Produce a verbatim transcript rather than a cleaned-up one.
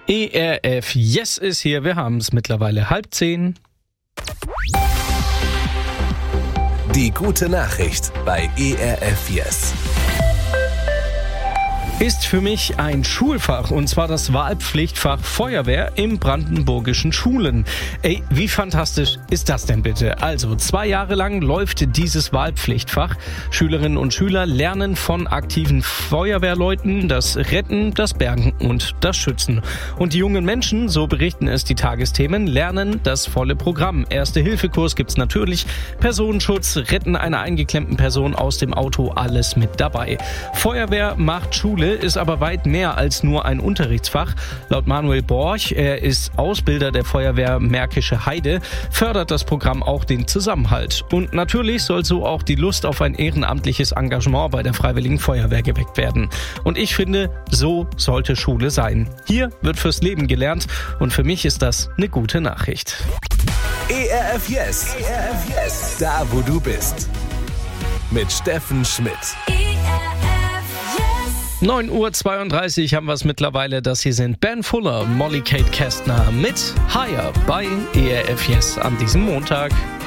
E R F Yes ist hier, wir haben es mittlerweile halb zehn. Die gute Nachricht bei E R F Yes. Ist für mich ein Schulfach, und zwar das Wahlpflichtfach Feuerwehr im brandenburgischen Schulen. Ey, wie fantastisch ist das denn bitte? Also, zwei Jahre lang läuft dieses Wahlpflichtfach. Schülerinnen und Schüler lernen von aktiven Feuerwehrleuten das Retten, das Bergen und das Schützen. Und die jungen Menschen, so berichten es die Tagesthemen, lernen das volle Programm. Erste-Hilfe-Kurs gibt's natürlich, Personenschutz, Retten einer eingeklemmten Person aus dem Auto, alles mit dabei. Feuerwehr macht Schule, ist aber weit mehr als nur ein Unterrichtsfach. Laut Manuel Borch, er ist Ausbilder der Feuerwehr Märkische Heide, fördert das Programm auch den Zusammenhalt. Und natürlich soll so auch die Lust auf ein ehrenamtliches Engagement bei der Freiwilligen Feuerwehr geweckt werden. Und ich finde, so sollte Schule sein. Hier wird fürs Leben gelernt und für mich ist das eine gute Nachricht. E R F Yes. E R F Yes. Da, wo du bist. Mit Steffen Schmidt. neun Uhr zweiunddreißig haben wir es mittlerweile. Das hier sind Ben Fuller und Molly Kate Kästner mit Higher bei E R F Yes an diesem Montag.